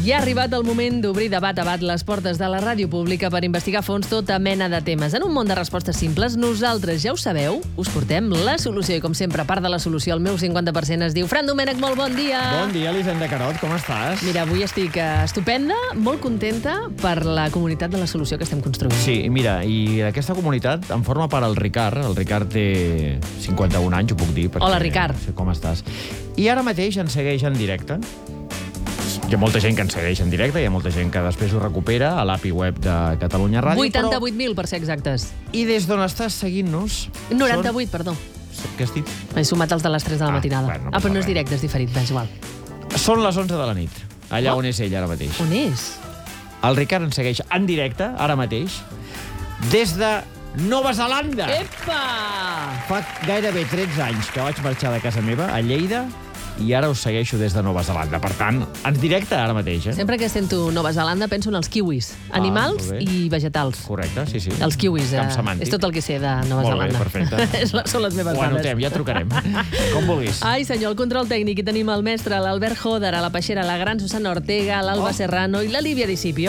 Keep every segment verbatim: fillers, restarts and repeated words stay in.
Ja ha arribat el moment d'obrir de bat a bat les portes de la ràdio pública per investigar a fons tota mena de temes. En un món de respostes simples, nosaltres, ja ho sabeu, us portem la solució. I com sempre, part de la solució, el meu cinquanta per cent es diu Fran Domènech, molt bon dia. Bon dia, Elisenda Carot, com estàs? Mira, avui estic eh, estupenda, molt contenta per la comunitat de la solució que estem construint. Sí, i mira, i aquesta comunitat en forma part el Ricard. El Ricard té cinquanta-un anys, ho puc dir. Perquè, Hola, Ricard. No sé com estàs. I ara mateix ens segueix en directe. Hi ha molta gent que ens segueix en directe, hi ha molta gent que després ho recupera a l'A P I web de Catalunya Ràdio. vuitanta-vuit mil, per ser exactes. I des d'on estàs seguint-nos... noranta-vuit, perdó. Què has dit? He sumat els de les tres de la Ah, matinada. bueno, no ah, però no passa és directe, és diferit, és igual. Són les onze de la nit, allà Oh. on és ell ara mateix. On és? El Ricard ens segueix en directe, ara mateix, des de Nova Zelanda. Epa! Fa gairebé tretze anys que vaig marxar de casa meva, a Lleida, i ara us segueixo des de Nova Zelanda. Per tant, en directe ara mateix, eh? Sempre que sento Nova Zelanda penso en els kiwis, Ah, animals molt bé. i vegetals. Correcte, sí, sí. Els kiwis, eh, Camp semàntic. és tot el que sé de Nova Molt bé, Zelanda. perfecte. És la- Són les meves Ho dades. anotem, ja trucarem. Com vulguis. Ai, senyor, el control tècnic. I tenim el mestre, l'Albert Joder, a la Peixera, la gran Susana Ortega, l'Alba Oh. Serrano i la Lívia Discipio.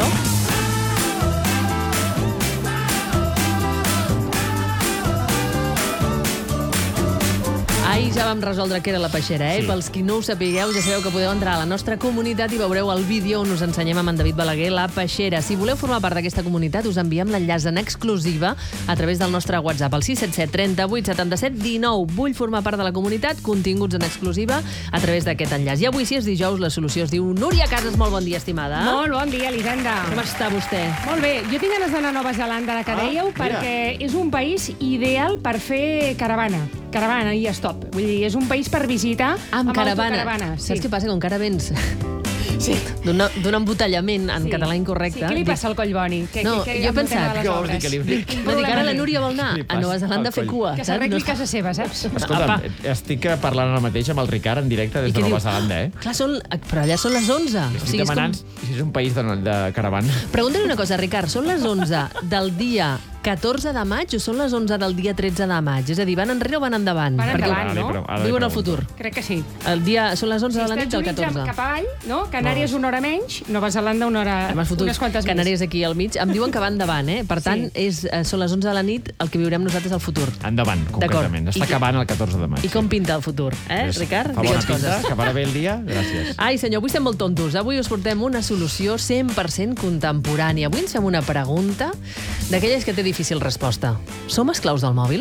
Ai, ja vam resoldre què era la Peixera, eh? Sí. Pels qui no ho sapigueu, ja sabeu que podeu entrar a la nostra comunitat i veureu el vídeo on us ensenyem amb en David Balaguer la Peixera. Si voleu formar part d'aquesta comunitat, us enviem l'enllaç en exclusiva a través del nostre WhatsApp, el sis set set, trenta-vuit, setanta-set, dinou. Vull formar part de la comunitat, continguts en exclusiva a través d'aquest enllaç. I avui, si és dijous, la solució es diu Núria Casas. Molt bon dia, estimada. Molt bon dia, Elisenda. Com està vostè? Molt bé, jo tinc ganes d'anar a Nova Zelanda, que Ah, dèieu, mira. perquè és un país ideal per fer caravana. Caravana i stop. Vull dir, és un país per visitar Amb, caravana. autocaravana. Sí. Saps què passa? Com que ara vens Sí. d'un d'un embotellament en Sí. català incorrecte. Sí, què li dic- passa al Collboni? Que, No, que, jo he amb el tema pensat- de les Què vols dir obres? que li dic? Quin No, dic, ara problema la té? Núria vol anar Li a passa Nova Zelanda a al fer coll. cua. Que saps? s'arregli No- casa seva, saps? Escolta'm, Apa. estic parlant ara mateix amb el Ricard en directe I des què de Nova diu? Zelanda, eh? Clar, són, però allà són les onze. Estic és demanant si és un país de, de caravana. Pregunta-li una cosa, Ricard, són les onze del dia catorze de maig o són les onze del dia tretze de maig? És a dir, van enrere o van endavant? Van Perquè endavant, Ara li no? pre- ara li viuen el pregunto. futur. Crec que sí. El dia, són les onze de la nit del Estats Units catorze. cap avall, no? Canàries una hora menys, Nova Zelanda una hora... Amb el futur, unes quantes Canàries aquí al mig. Em diuen que van endavant, eh? Per tant, Sí. és, eh, són les onze de la nit, el que viurem nosaltres al futur. Endavant, concretament. Està I- acabant el catorze de maig. I com pinta el futur, eh, És- Ricard? Fa bona Digue'ns pinta, coses. que para bé el dia. Gràcies. Ai, senyor, avui estem molt tontos. Avui us portem una solució cent per cent contemporània. Avui ens fem una pregunta d'aquelles que té difícil resposta. Som esclaus del mòbil?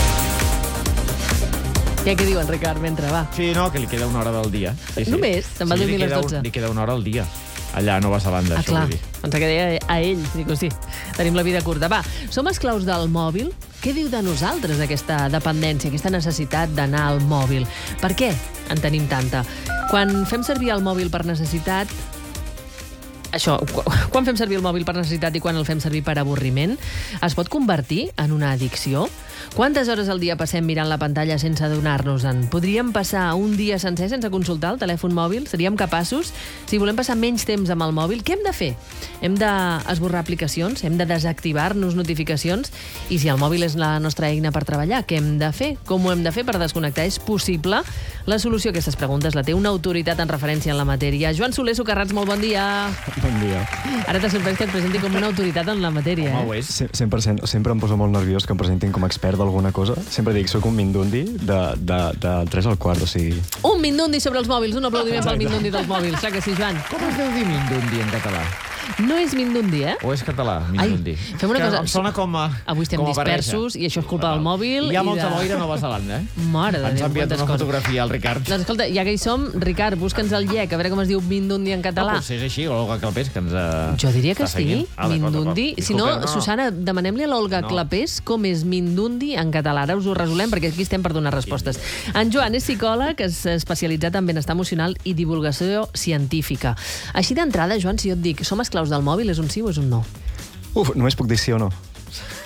Ja què diuen, Ricard, mentre va? Sí, no, que li queda una hora del dia. Sí, sí. Només? Se'n va sí, dormir li a les queda dotze. Un, li queda una hora al dia, allà a Nova Zelanda, Ah, això clar. vull dir. Pensava que deia a ell. Dic, sí, tenim la vida curta. Va, som esclaus del mòbil? Què diu de nosaltres aquesta dependència, aquesta necessitat d'anar al mòbil? Per què en tenim tanta? Quan fem servir el mòbil per necessitat, això, qu- quan fem servir el mòbil per necessitat i quan el fem servir per avorriment, es pot convertir en una addicció? Quantes hores al dia passem mirant la pantalla sense adonar-nos-en? Podríem passar un dia sencer sense consultar el telèfon mòbil? Seríem capaços? Si volem passar menys temps amb el mòbil, què hem de fer? Hem d'esborrar aplicacions? Hem de desactivar-nos notificacions? I si el mòbil és la nostra eina per treballar, què hem de fer? Com ho hem de fer per desconnectar? És possible? La solució a aquestes preguntes la té una autoritat en referència en la matèria. Joan Soler Socarrats, molt bon dia. Bon dia. Ara t'ha sorprès que et presenti com una autoritat en la matèria, Home, ho eh? és. Se- cent per cent. Sempre em poso molt nerviós que em presentin com a expert d'alguna cosa. Sempre dic, sóc un mindundi de, de, de tres al quart, o sigui... Un mindundi sobre els mòbils, un aplaudiment pel mindundi dels mòbils. Clar que sí, Joan? Com es deu dir Mindundi en català? No és mindundi, eh? O és català, Mindundi? Ai, fem una És que cosa. Em sona com a Avui estem com a barreja. dispersos i això és culpa del mòbil. Hi ha i molta de... boira a Nova Zelanda, eh? Mare de Ens Déu, ha enviat quantes una coses. fotografia al Ricard. Doncs escolta, ja que hi som, Ricard, busca'ns el llec, a veure com es diu mindundi en català. No, potser és així, o l'Olga Clapés, que ens uh, Jo diria que està sí, seguint. Ah, d'acord, mindundi. d'acord. Si no, Disculpeu, Susana, demanem-li a l'Olga No. Clapés com és mindundi en català. Ara us ho resolem, perquè aquí estem per donar respostes. En Joan és psicòleg, és especialitzat en benestar emocional i divulgació científica. Així d'entrada, Joan, si jo et dic som esclaus del mòbil, és un sí o és un no? Uf, només puc dir sí o no.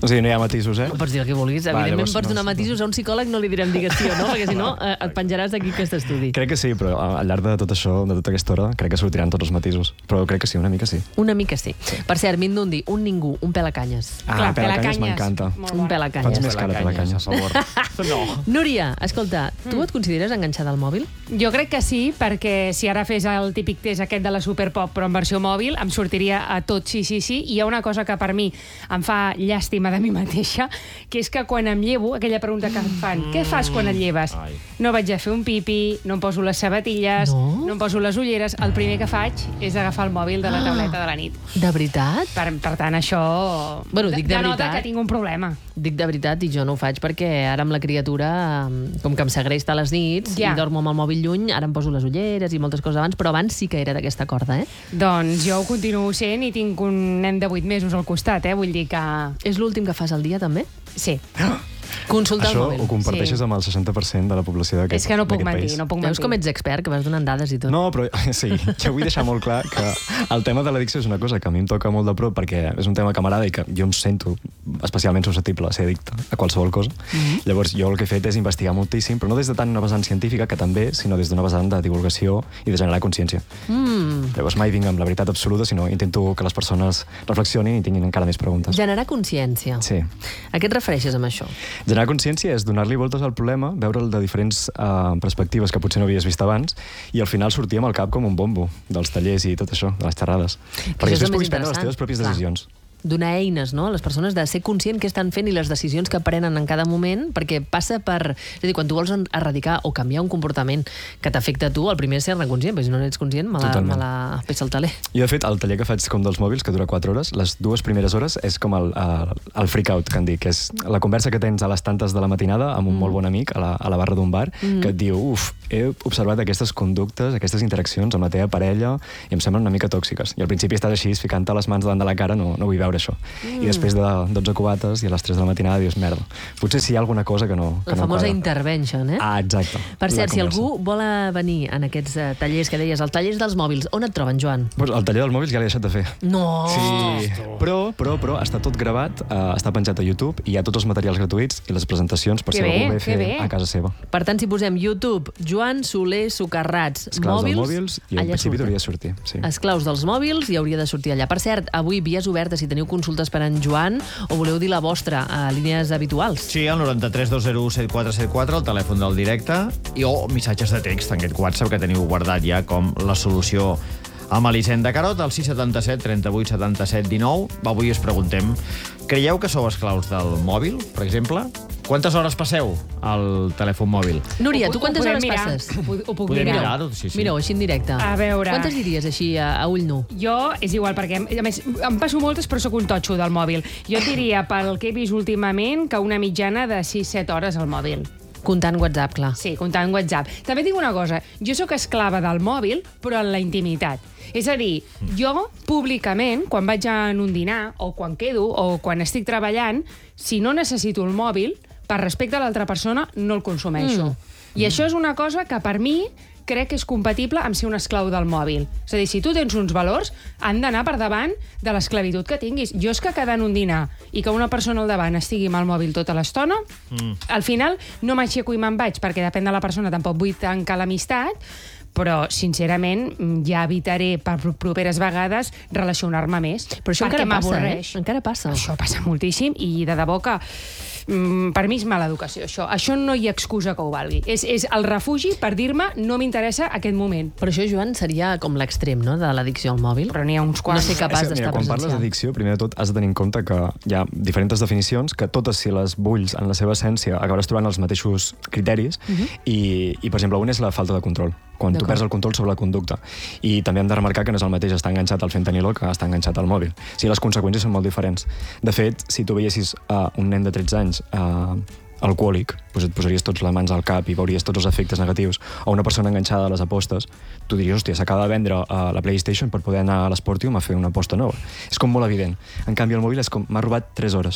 O sigui, no hi ha matisos, eh? Pots dir el que vulguis. Va, Evidentment, llavors, pots donar no, matisos a un psicòleg, no li direm digues sí o no, perquè si no eh, et penjaràs d'aquí aquest estudi. Crec que sí, però al llarg de tot això, de tota aquesta hora, crec que sortiran tots els matisos. Però crec que sí, una mica sí. Una mica sí. Per cert, Mindundi, un ningú, un pelacanyes. Ah, Clar, Pelacanyes Pelacanyes. m'encanta. Molt Un bona. pelacanyes. Fans més cara, Pelacanyes. a favor. No. Núria, escolta, tu et consideres enganxada al mòbil? Jo crec que sí, perquè si ara fes el típic test aquest de la Superpop, però en versió mòbil, em sortiria a tot sí, sí, sí. I hi ha una cosa que per mi em fa llàstima de mi mateixa, que és que quan em llevo, aquella pregunta que em fan, mm. què fas quan et lleves? Ai. No vaig a fer un pipi, no em poso les sabatilles, No? no em poso les ulleres, el primer que faig és agafar el mòbil de la tauleta de la nit. De veritat? Per, per tant, això Bueno, dic de denota veritat. que tinc un problema. Dic de veritat, i jo no ho faig perquè ara amb la criatura, eh, com que em segresta a les nits Ja. i dormo amb el mòbil lluny, ara em poso les ulleres i moltes coses abans, però abans sí que era d'aquesta corda, eh? Doncs jo ho continuo sent i tinc un nen de vuit mesos al costat, eh? Vull dir que... És l'últim que fas al dia, també? Sí. Consultar Això el mòbil. ho comparteixes Sí. amb el seixanta per cent de la població d'aquest És que no puc d'aquest mentir, país. no puc Veus mentir. com ets expert, que vas donant dades i tot. No, però sí, jo vull deixar molt clar que el tema de l'addicció és una cosa que a mi em toca molt de prop perquè és un tema que m'agrada i que jo em sento especialment susceptible a ser addicte a qualsevol cosa. Mm-hmm. Llavors, jo el que he fet és investigar moltíssim, però no des de tant una vessant científica, que també, sinó des d'una vessant de divulgació i de generar consciència. Mm. Llavors, mai vinc amb la veritat absoluta, sinó intento que les persones reflexionin i tinguin encara més preguntes. Generar consciència. Sí. A què et refereixes amb això? Generar consciència és donar-li voltes al problema, veure'l de diferents uh, perspectives que potser no havies vist abans, i al final sortir amb el cap com un bombo dels tallers i tot això, de les xerrades. això Perquè és el després més puguis prendre les interessant. teves pròpies Clar. decisions. Donar eines, no?, a les persones de ser conscient què estan fent i les decisions que prenen en cada moment, perquè passa per... És a dir, quan tu vols erradicar o canviar un comportament que t'afecta a tu, el primer és ser-ne conscient, perquè si no n'ets conscient, me la, me la pesa el taler. Jo, de fet, el taller que faig com dels mòbils, que dura quatre hores, les dues primeres hores és com el, el, el freak-out, que en dic, que és la conversa que tens a les tantes de la matinada amb un mm. molt bon amic a la, a la barra d'un bar, mm. que et diu, uf, he observat aquestes conductes, aquestes interaccions amb la teva parella i em semblen una mica tòxiques. I al principi estàs així, ficant-te les mans davant de la cara, no, no vull veure això. Mm. I després de dotze cubates i a les tres de la matinada dius, merda, potser sí hi ha alguna cosa que no que La no famosa quadra. intervention, eh? Ah, exacte. Per La cert, si conversa. algú vol venir en aquests uh, tallers que deies, els tallers dels mòbils, on et troben, Joan? Pues el taller dels mòbils ja l'he deixat de fer. No! Sí, però, però, però està tot gravat, uh, està penjat a YouTube i hi ha tots els materials gratuïts i les presentacions per Que si bé, algú ve a que fer bé. a casa seva. Per tant, si posem YouTube, Joan Soler Socarrats, Esclaus mòbils, dels mòbils i en allà principi surten. hauria de sortir. Sí. Esclaus dels mòbils i hauria de sortir allà. Per cert, avui vies obertes si teniu consultes per en Joan o voleu dir la vostra a línies habituals. Sí, el noranta-tres dos zero u set quatre set quatre, el telèfon del directe, i o missatges de text en aquest WhatsApp que teniu guardat ja com la solució amb Elisenda Carot, al sis setanta set trenta vuit setanta set dinou. Avui us preguntem, creieu que sou esclaus del mòbil, per exemple? Quantes hores passeu al telèfon mòbil? Núria, Ho tu pu- quantes ho podem hores mirar. passes? Ho, pu- ho puc Podem mirar. mirar-ho, sí, sí. Mira-ho, així en directe. A veure. Quantes diries així a, a ull nu? Jo, és igual, perquè a més, em passo moltes, però sóc un totxo del mòbil. Jo et diria, pel que he vist últimament, que una mitjana de sis set hores al mòbil. Comptant WhatsApp, clar. Sí, comptant WhatsApp. També dic una cosa, jo sóc esclava del mòbil, però en la intimitat. És a dir, jo, públicament, quan vaig en un dinar, o quan quedo, o quan estic treballant, si no necessito el mòbil, per respecte a l'altra persona, no el consumeixo. Mm. I això és una cosa que, per mi, crec que és compatible amb ser un esclau del mòbil. És a dir, si tu tens uns valors, han d'anar per davant de l'esclavitud que tinguis. Jo és que quedar en un dinar i que una persona al davant estigui amb el mòbil tota l'estona, mm. al final no m'aixeco i me'n vaig, perquè depèn de la persona, tampoc vull tancar l'amistat, però, sincerament, ja evitaré per properes vegades relacionar-me més. Però això perquè encara passa, m'avorreix. eh? Encara passa. Això passa moltíssim i de debò que mm, per mi és mala educació, això. Això no hi ha excusa que ho valgui. És, és el refugi per dir-me no m'interessa aquest moment. Però això, Joan, seria com l'extrem, no?, de l'addicció al mòbil. Però n'hi ha uns No quants. ser capaç És que, d'estar mira, quan parles presencial. d'addicció, primer de tot has de tenir en compte que hi ha diferents definicions, que totes, si les bulls en la seva essència, acabaràs trobant els mateixos criteris, uh -huh. i, i, per exemple, un és la falta de control, quan tu D'acord. perds el control sobre la conducta. I també hem de remarcar que no és el mateix estar enganxat al fentanilo que estar enganxat al mòbil. O sigui, les conseqüències són molt diferents. De fet, si tu veiessis uh, un nen de tretze anys uh, alcohòlic, doncs et posaries tots les mans al cap i veuries tots els efectes negatius, o una persona enganxada a les apostes, tu diries, hòstia, s'acaba de vendre uh, la PlayStation per poder anar a l'Esportium a fer una aposta nova. És com molt evident. En canvi, el mòbil és com, m'ha robat tres hores.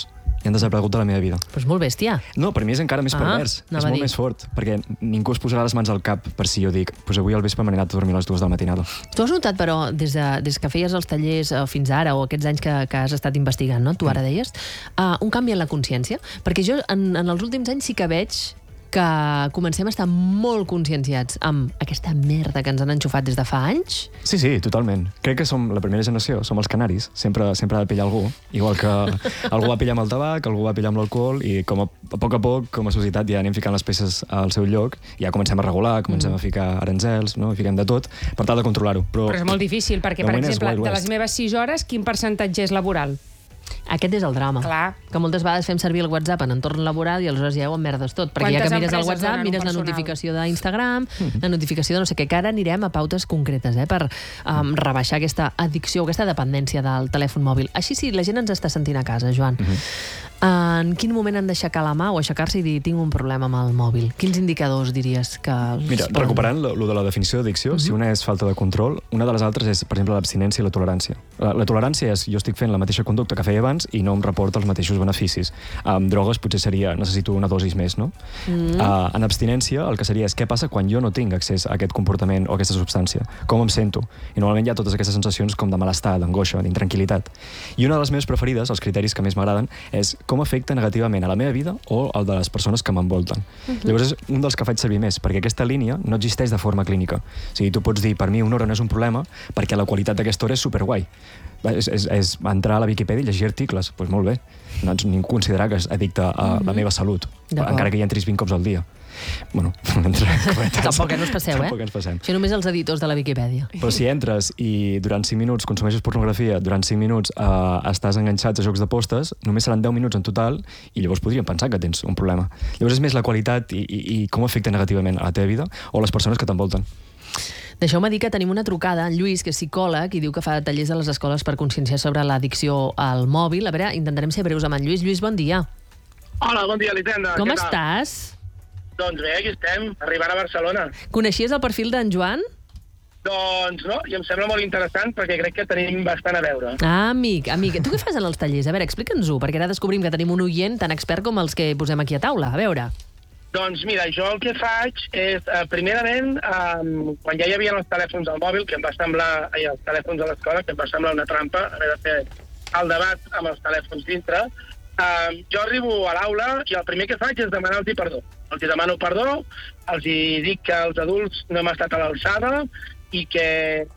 i han desaparegut de la meva vida. Però és molt bèstia. No, per mi és encara més Ah, pervers. És anava a molt dir. més fort, perquè ningú es posarà les mans al cap per si jo dic pues avui al vespre m'he anat a dormir a les dues de la matinada. Tu has notat, però, des, de, des que feies els tallers eh, fins ara, o aquests anys que, que has estat investigant, no? Tu ara deies, uh, un canvi en la consciència? Perquè jo, en, en els últims anys, sí que veig que comencem a estar molt conscienciats amb aquesta merda que ens han enxufat des de fa anys. Sí, sí, totalment. Crec que som la primera generació, som els canaris. Sempre, sempre ha de pillar algú. Igual que algú va pillar amb el tabac, algú va pillar amb l'alcohol, i com a, a poc a poc, com a societat, ja anem ficant les peces al seu lloc, ja comencem a regular, comencem mm. a ficar aranzels, no? I fiquem de tot, per tal de controlar-ho. Però, Però és molt difícil, perquè, de per moment és exemple, Wild de West. les meves sis hores, quin percentatge és laboral? Aquest és el drama. Clar. Que moltes vegades fem servir el WhatsApp en entorn laboral i aleshores ja ho emmerdes tot. Perquè ja Quantes que mires el empreses WhatsApp, donen un mires la personal? notificació d'Instagram, la notificació de no sé què, que ara anirem a pautes concretes, eh, per um, rebaixar aquesta addicció, aquesta dependència del telèfon mòbil. Així sí, la gent ens està sentint a casa, Joan. En quin moment han d'aixecar la mà o aixecar-se i dir tinc un problema amb el mòbil? Quins indicadors diries que... Mira, es poden- recuperant lo, lo de la definició d'addicció, uh -huh. si una és falta de control, una de les altres és, per exemple, l'abstinència i la tolerància. La, la tolerància és jo estic fent la mateixa conducta que feia abans i no em reporta els mateixos beneficis. Amb drogues potser seria necessito una dosis més, no? Mm. Uh, en abstinència el que seria és què passa quan jo no tinc accés a aquest comportament o a aquesta substància? Com em sento? I normalment hi ha totes aquestes sensacions com de malestar, d'angoixa, d'intranquil·litat. I una de les meves preferides, els criteris que més m'agraden, és com afecta negativament a la meva vida o al de les persones que m'envolten. Uh-huh. Llavors és un dels que faig servir més, perquè aquesta línia no existeix de forma clínica. O sigui, tu pots dir, per mi una hora no és un problema perquè la qualitat d'aquesta hora és superguai. És, és, és entrar a la Viquipèdia i llegir articles. Doncs pues molt bé. No ets ningú considerar que és addicte a uh-huh. la meva salut, encara que hi entris vint cops al dia. Bueno, entre cometes. Tampoc ens passeu, eh? Tampoc ens passem. Això només els editors de la Viquipèdia. Però si entres i durant cinc minuts consumeixes pornografia, durant cinc minuts eh, estàs enganxat a jocs d'apostes, només seran deu minuts en total i llavors podríem pensar que tens un problema. Llavors és més la qualitat i, i, i com afecta negativament a la teva vida o a les persones que t'envolten. Deixeu-me dir que tenim una trucada, en Lluís, que és psicòleg i diu que fa tallers a les escoles per conscienciar sobre l'addicció al mòbil. A veure, intentarem ser breus amb en Lluís. Lluís, bon dia. Hola, bon dia, Elisenda. Com Què tal? estàs? Doncs bé, aquí estem, arribant a Barcelona. Coneixies el perfil d'en Joan? Doncs no, i em sembla molt interessant perquè crec que tenim bastant a veure. Ah, amic, amic. Tu què fas en els tallers? A veure, explica'ns-ho, perquè ara descobrim que tenim un oient tan expert com els que posem aquí a taula. A veure. Doncs mira, jo el que faig és, eh, primerament, eh, quan ja hi havia els telèfons al mòbil, que em va semblar, ai, els telèfons a l'escola, que em va semblar una trampa, haver de fer el debat amb els telèfons dintre, eh, jo arribo a l'aula i el primer que faig és demanar-los perdó. Els demano perdó, els dic que els adults no hem estat a l'alçada i que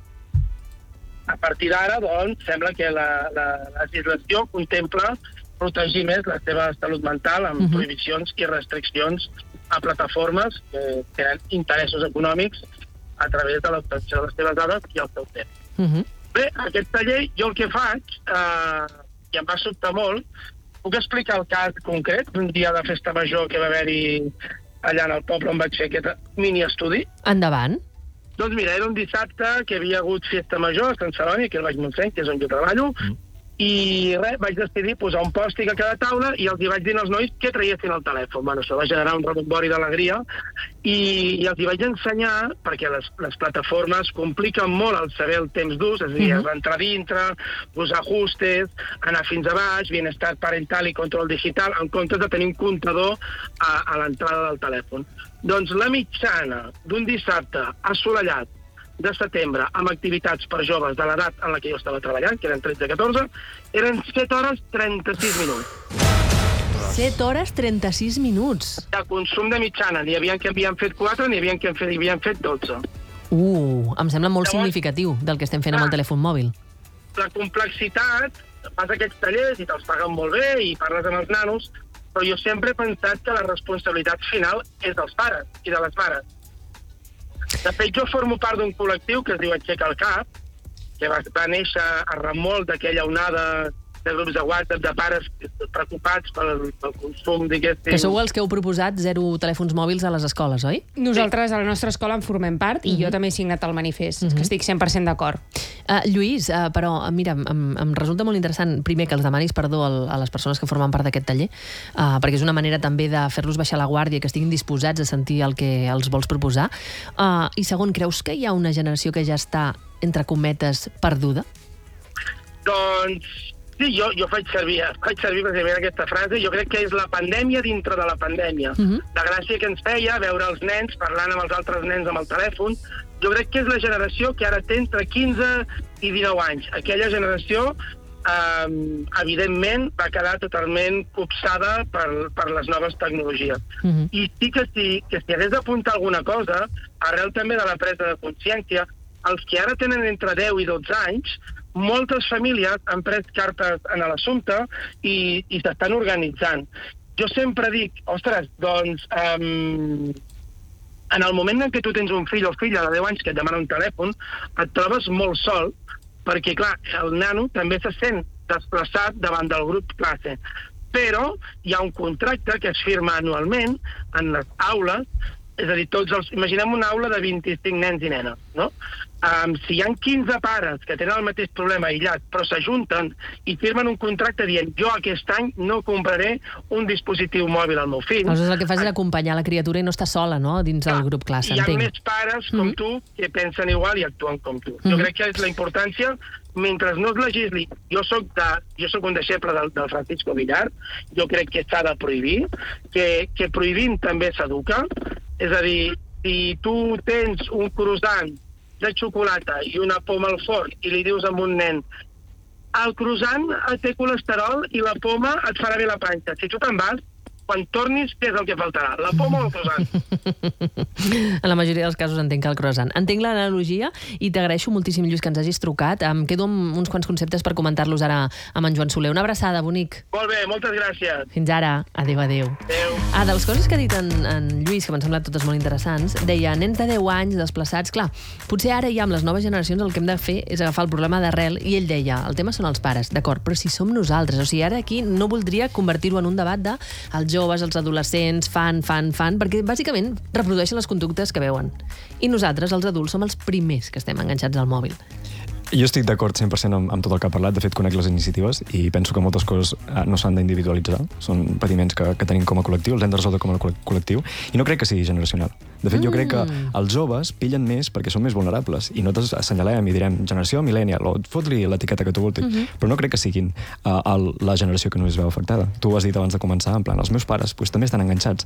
a partir d'ara, doncs, sembla que la, la, la legislació contempla protegir més la seva salut mental amb uh-huh. prohibicions i restriccions a plataformes que tenen interessos econòmics a través de l'obtenció de les seves dades i el seu temps. Uh-huh. Bé, aquest taller, jo el que faig, eh, i em va sobtar molt, puc explicar el cas concret d'un dia de festa major que va haver-hi allà en el poble on vaig fer aquest mini-estudi? Endavant. Doncs mira, era un dissabte que havia hagut festa major a Sant Celoni, que és el Baix Montseny, que és on jo treballo, mm. i res, vaig decidir posar un pòstic a cada taula i els hi vaig dir als nois que traiessin el telèfon. Bueno, això va generar un rebombori d'alegria i, i els hi vaig ensenyar, perquè les, les plataformes compliquen molt el saber el temps d'ús, és a dir, uh-huh. entrar dintre, posar ajustes, anar fins a baix, bienestar parental i control digital, en comptes de tenir un comptador a, a l'entrada del telèfon. Doncs la mitjana d'un dissabte assolellat de setembre amb activitats per joves de l'edat en la que jo estava treballant, que eren tretze a catorze, eren set hores trenta-sis minuts. set hores trenta-sis minuts. De consum de mitjana. N'hi havia que havien fet quatre, n'hi havia que havien fet dotze. Uh, em sembla molt Llavors, significatiu del que estem fent amb el telèfon mòbil. La complexitat, fas aquests tallers i te'ls paguen molt bé i parles amb els nanos, però jo sempre he pensat que la responsabilitat final és dels pares i de les mares. De fet, jo formo part d'un col·lectiu que es diu Aixeca el Cap, que va, va néixer a remolc d'aquella onada de grups de WhatsApp de pares preocupats pel, pel consum, diguéssim. Que sou els que heu proposat zero telèfons mòbils a les escoles, oi? Nosaltres, a la nostra escola, en formem part i uh-huh. jo també he signat el manifest, uh-huh. que estic cent per cent d'acord. Uh, Lluís, uh, però, mira, em, em resulta molt interessant, primer, que els demanis perdó al, a les persones que formen part d'aquest taller, uh, perquè és una manera també de fer-los baixar la guàrdia, que estiguin disposats a sentir el que els vols proposar. Uh, I segon, creus que hi ha una generació que ja està, entre cometes, perduda? Doncs Sí, jo, jo faig servir, faig servir precisament aquesta frase. Jo crec que és la pandèmia dintre de la pandèmia. Uh -huh. La gràcia que ens feia veure els nens parlant amb els altres nens amb el telèfon. Jo crec que és la generació que ara té entre quinze i dinou anys. Aquella generació, eh, evidentment, va quedar totalment copsada per, per les noves tecnologies. Uh -huh. I sí que si, que si hagués d'apuntar alguna cosa, arrel també de la presa de consciència, els que ara tenen entre deu i dotze anys, moltes famílies han pres cartes en l'assumpte i, i s'estan organitzant. Jo sempre dic, ostres, doncs, um, en el moment en què tu tens un fill o filla de deu anys que et demana un telèfon, et trobes molt sol, perquè, clar, el nano també se sent desplaçat davant del grup classe. Però hi ha un contracte que es firma anualment en les aules, és a dir, tots els, imaginem una aula de vint-i-cinc nens i nenes, no? Um, si hi ha quinze pares que tenen el mateix problema aïllat, però s'ajunten i firmen un contracte dient jo aquest any no compraré un dispositiu mòbil al meu fill. Aleshores, el que fas és acompanyar la criatura i no està sola, no?, dins del grup classe, hi ha entenc. més pares com mm. tu que pensen igual i actuen com tu. Mm. Jo crec que és la importància, mentre no es legisli. Jo soc, de, jo soc un deixeble del, del Francisco Villar, jo crec que s'ha de prohibir, que, que prohibint també s'educa. És a dir, si tu tens un croissant de xocolata i una poma al forn i li dius a un nen el croissant té colesterol i la poma et farà bé la panxa. Si tu te'n vas, quan tornis, què és el que faltarà? La poma o el croissant? En la majoria dels casos entenc que el croissant. Entenc l'analogia i t'agraeixo moltíssim, Lluís, que ens hagis trucat. Em quedo amb uns quants conceptes per comentar-los ara amb en Joan Soler. Una abraçada, bonic. Molt bé, moltes gràcies. Fins ara. Adéu, adéu. Adéu. Ah, de les coses que ha dit en, en Lluís, que m'han semblat totes molt interessants, deia, nens de deu anys desplaçats, clar, potser ara ja amb les noves generacions el que hem de fer és agafar el problema d'arrel, i ell deia, el tema són els pares, d'acord, però si som nosaltres, o sigui, ara aquí no voldria convertir-ho en un debat de els joves, els adolescents, fan, fan, fan, perquè bàsicament reprodueixen les conductes que veuen. I nosaltres, els adults, som els primers que estem enganxats al mòbil. Jo estic d'acord cent per cent amb, amb tot el que ha parlat. De fet, conec les iniciatives i penso que moltes coses no s'han d'individualitzar. Són patiments que, que tenim com a col·lectiu, els hem de resoldre com a col·lectiu, i no crec que sigui generacional. De fet, jo crec que els joves pillen més perquè són més vulnerables, i nosaltres assenyalem i direm generació millennial, o fot-li l'etiqueta que tu vulguis, uh -huh. però no crec que siguin uh, el, la generació que no es veu afectada. Tu ho has dit abans de començar, en plan, els meus pares pues, també estan enganxats.